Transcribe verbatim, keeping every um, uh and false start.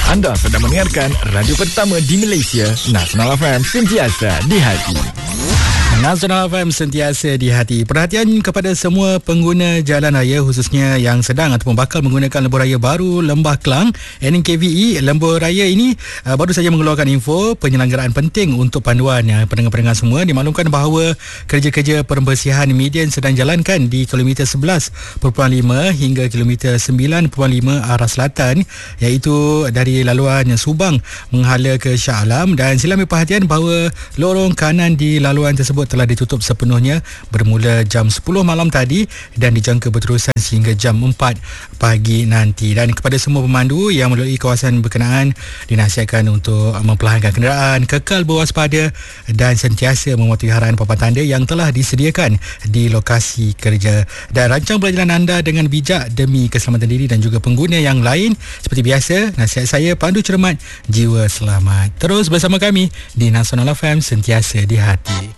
Anda sedang mendengarkan radio pertama di Malaysia, Nasional F M, sentiasa di hati. Nasional F M, sentiasa di hati. Perhatian kepada semua pengguna jalan raya, khususnya yang sedang ataupun bakal menggunakan lembu raya baru Lembah Kelang N K V E. Lembu raya ini uh, baru saja mengeluarkan info penyelenggaraan penting untuk panduan uh, pendengar-pendengar semua. Dimaklumkan bahawa kerja-kerja pembersihan median sedang jalankan di kilometer sebelas perpuluhan lima hingga kilometer sembilan perpuluhan lima arah selatan, iaitu dari laluan Subang menghala ke Shah Alam. Dan sila ambil perhatian bahawa lorong kanan di laluan tersebut telah ditutup sepenuhnya bermula jam sepuluh malam tadi dan dijangka berterusan sehingga jam empat pagi nanti. Dan kepada semua pemandu yang melalui kawasan berkenaan, dinasihatkan untuk memperlahankan kenderaan, kekal berwaspada dan sentiasa mematuhi arahan papan tanda yang telah disediakan di lokasi kerja. Dan rancang perjalanan anda dengan bijak demi keselamatan diri dan juga pengguna yang lain. Seperti biasa, nasihat saya, pandu cermat, jiwa selamat. Terus bersama kami di Nasional F M, sentiasa di hati.